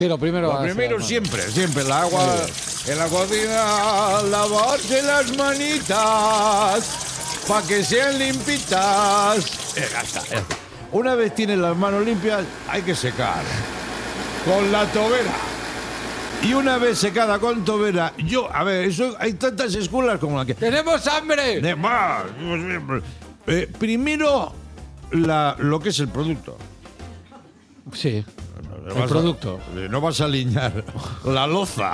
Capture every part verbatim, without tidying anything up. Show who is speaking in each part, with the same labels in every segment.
Speaker 1: Sí, lo primero,
Speaker 2: lo primero siempre, siempre el agua en la cocina, lavarse las manitas para que sean limpitas. Eh, ya está, ya está. Una vez tienes las manos limpias, hay que secar con la tobera. Y una vez secada con tobera, yo, a ver, eso hay tantas escuelas como la que...
Speaker 1: ¡Tenemos hambre!
Speaker 2: De más, eh, primero, la, lo que es el producto.
Speaker 1: Sí.
Speaker 2: No
Speaker 1: el producto.
Speaker 2: A, no vas a aliñar la loza.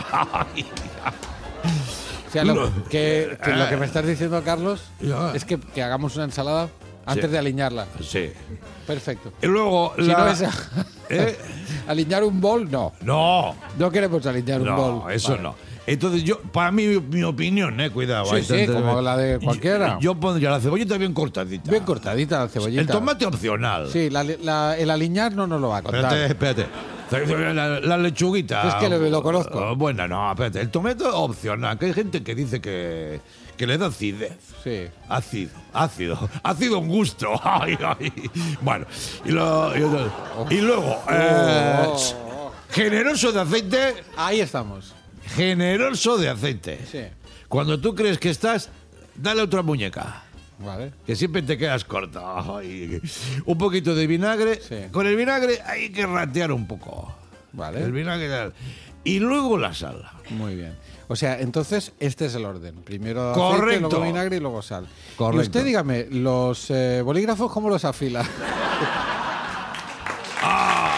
Speaker 1: O sea, lo que, que, lo que me estás diciendo, Carlos,
Speaker 2: ya.
Speaker 1: es que, que hagamos una ensalada antes sí. de aliñarla.
Speaker 2: Sí.
Speaker 1: Perfecto.
Speaker 2: Y luego...
Speaker 1: Si
Speaker 2: la,
Speaker 1: no es a,
Speaker 2: ¿eh?
Speaker 1: aliñar un bol, no.
Speaker 2: No.
Speaker 1: No queremos aliñar
Speaker 2: no,
Speaker 1: un bol.
Speaker 2: No, eso
Speaker 1: vale.
Speaker 2: no. Entonces yo, para mí, mi opinión, eh, cuidado.
Speaker 1: Sí, sí, tanto, como la de cualquiera.
Speaker 2: Yo, yo pondría la cebollita bien cortadita.
Speaker 1: Bien cortadita la cebollita.
Speaker 2: El tomate opcional.
Speaker 1: Sí, la, la, el aliñar no nos lo va a contar.
Speaker 2: Espérate, espérate. La, la lechuguita.
Speaker 1: Es que lo, lo conozco.
Speaker 2: Uh, bueno, no, espérate. El tomate opcional, que hay gente que dice que, que le da acidez.
Speaker 1: Sí.
Speaker 2: Ácido, ácido. Ácido un gusto. Ay, ay. Bueno, y, lo, y, lo, oh. y luego, oh, eh, oh, oh. generoso de aceite.
Speaker 1: Ahí estamos.
Speaker 2: Generoso de aceite.
Speaker 1: Sí.
Speaker 2: Cuando tú crees que estás, dale otra muñeca.
Speaker 1: Vale.
Speaker 2: Que siempre te quedas corto. Ay, un poquito de vinagre.
Speaker 1: Sí.
Speaker 2: Con el vinagre hay que ratear un poco.
Speaker 1: Vale.
Speaker 2: El vinagre. Y luego la sal.
Speaker 1: Muy bien. O sea, entonces este es el orden. Primero
Speaker 2: Correcto.
Speaker 1: aceite, luego vinagre y luego sal.
Speaker 2: Correcto.
Speaker 1: Y usted dígame, ¿los eh, bolígrafos cómo los afila?
Speaker 2: Ah.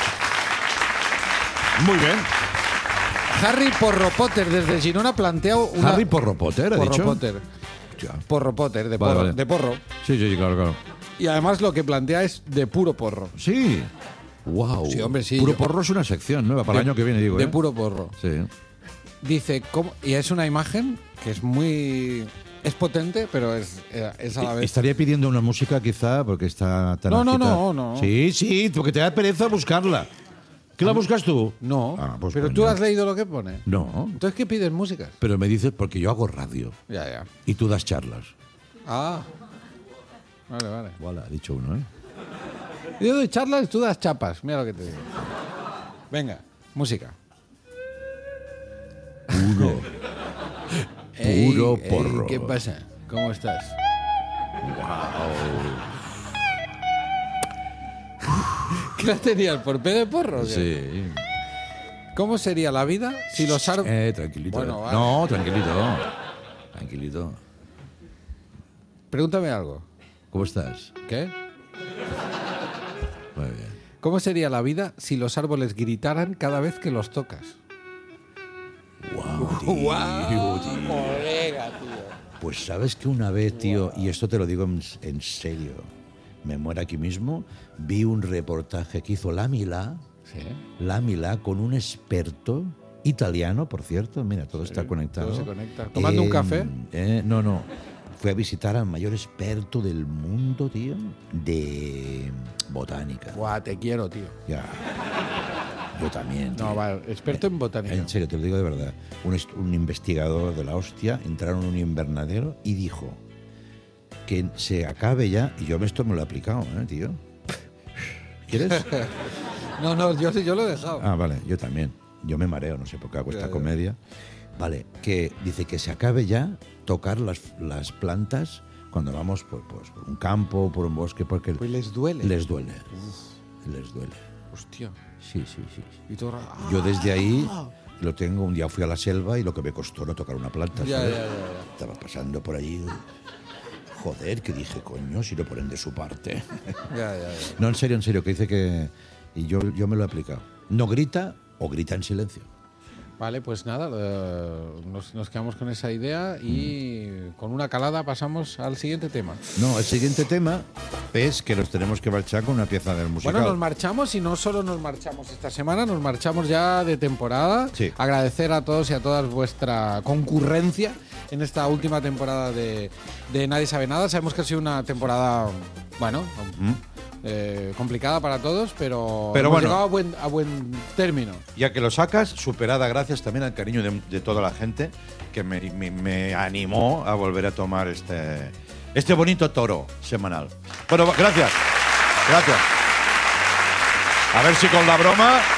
Speaker 2: Muy bien.
Speaker 1: Harry Porro Potter desde Girona ha planteado una...
Speaker 2: Harry Porro Potter, ¿ha
Speaker 1: Porro
Speaker 2: dicho?
Speaker 1: Potter.
Speaker 2: Ya.
Speaker 1: Porro Potter, de porro,
Speaker 2: vale, vale.
Speaker 1: de porro.
Speaker 2: Sí, sí, sí, claro, claro.
Speaker 1: Y además lo que plantea es de puro porro.
Speaker 2: Sí. Wow.
Speaker 1: Sí, hombre, sí.
Speaker 2: Puro
Speaker 1: yo...
Speaker 2: porro es una sección nueva para
Speaker 1: de,
Speaker 2: el año que viene, digo.
Speaker 1: De
Speaker 2: ¿eh?
Speaker 1: puro porro.
Speaker 2: Sí.
Speaker 1: Dice, ¿cómo? Y es una imagen que es muy... Es potente, pero es, es a la vez...
Speaker 2: Estaría pidiendo una música quizá porque está tan
Speaker 1: No, no,
Speaker 2: agita.
Speaker 1: no, no.
Speaker 2: Sí, sí, porque te da pereza buscarla. ¿Qué la buscas tú?
Speaker 1: No,
Speaker 2: ah, pues
Speaker 1: pero
Speaker 2: coño.
Speaker 1: tú has leído lo que pone.
Speaker 2: No.
Speaker 1: Entonces, ¿qué pides músicas?
Speaker 2: Pero me dices porque yo hago radio.
Speaker 1: Ya, ya.
Speaker 2: Y tú das charlas.
Speaker 1: Ah. Vale, vale.
Speaker 2: Voilà, ha dicho uno, ¿eh?
Speaker 1: Yo doy charlas y tú das chapas. Mira lo que te digo. Venga, música.
Speaker 2: Puro.
Speaker 1: Ey,
Speaker 2: Puro
Speaker 1: ey,
Speaker 2: porro.
Speaker 1: ¿Qué pasa? ¿Cómo estás?
Speaker 2: Wow.
Speaker 1: ¿Qué la tenías? ¿Por P de porro? ¿O qué?
Speaker 2: Sí.
Speaker 1: ¿Cómo sería la vida si los árboles...
Speaker 2: Eh, tranquilito.
Speaker 1: Bueno, vale.
Speaker 2: No, tranquilito. Tranquilito.
Speaker 1: Pregúntame algo.
Speaker 2: ¿Cómo estás?
Speaker 1: ¿Qué?
Speaker 2: Muy bien.
Speaker 1: ¿Cómo sería la vida si los árboles gritaran cada vez que los tocas?
Speaker 2: Wow, tío,
Speaker 1: ¡Guau!
Speaker 2: tío.
Speaker 1: Colega, tío.
Speaker 2: Pues sabes que una vez, tío, y esto te lo digo en, en serio, me muero aquí mismo, vi un reportaje que hizo La Milà,
Speaker 1: ¿Sí?
Speaker 2: La Milà con un experto italiano, por cierto, mira, todo
Speaker 1: Sí,
Speaker 2: está conectado.
Speaker 1: todo se conecta. ¿Tomando un café?
Speaker 2: Eh, no, no. Fue a visitar al mayor experto del mundo, tío, de botánica.
Speaker 1: Guau, te quiero, tío.
Speaker 2: Ya. Yo también.
Speaker 1: No,
Speaker 2: tío.
Speaker 1: vale, experto en botánica.
Speaker 2: En serio, te lo digo de verdad. Un, est- un investigador de la hostia entraron en un invernadero y dijo que se acabe ya. Y yo esto me lo he aplicado, ¿eh, tío? ¿Quieres?
Speaker 1: No, no, yo, yo lo he dejado.
Speaker 2: Ah, vale, yo también. Yo me mareo, no sé por qué hago
Speaker 1: Ya,
Speaker 2: esta
Speaker 1: ya.
Speaker 2: comedia. Vale, que dice que se acabe ya tocar las, las plantas cuando vamos por, pues, por un campo, por un bosque, porque
Speaker 1: Pues les duele.
Speaker 2: les duele. Les duele.
Speaker 1: Hostia.
Speaker 2: Sí, sí, sí. sí.
Speaker 1: Y tú...
Speaker 2: Yo desde ahí lo tengo. Un día fui a la selva y lo que me costó no tocar una planta.
Speaker 1: Ya,
Speaker 2: ¿sabes?
Speaker 1: ya, ya, ya.
Speaker 2: Estaba pasando por allí. Joder, que dije, coño, si lo ponen de su parte.
Speaker 1: Ya, ya, ya.
Speaker 2: No, en serio, en serio, que dice que... Y yo, yo me lo he aplicado. No grita o grita en silencio.
Speaker 1: Vale, pues nada, eh, nos, nos quedamos con esa idea y con una calada pasamos al siguiente tema.
Speaker 2: No, el siguiente tema es que nos tenemos que marchar con una pieza del musical.
Speaker 1: Bueno, nos marchamos y no solo nos marchamos esta semana, nos marchamos ya de temporada.
Speaker 2: Sí.
Speaker 1: Agradecer a todos y a todas vuestra concurrencia en esta última temporada de, de Nadie Sabe Nada. Sabemos que ha sido una temporada, bueno,
Speaker 2: Mm.
Speaker 1: eh, complicada para todos, pero,
Speaker 2: Pero
Speaker 1: hemos
Speaker 2: bueno.
Speaker 1: llegado a buen, a buen término.
Speaker 2: Ya que lo sacas, superada gracias también al cariño de, de toda la gente que me, me- me animó a volver a tomar este, este bonito toro semanal. Bueno, gracias. Gracias. A ver si con la broma